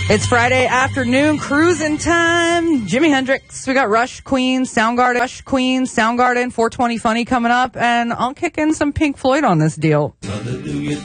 It's Friday afternoon, cruising time. Jimi Hendrix. We got Rush, Queen, Soundgarden, 420 Funny coming up, and I'll kick in some Pink Floyd on this deal.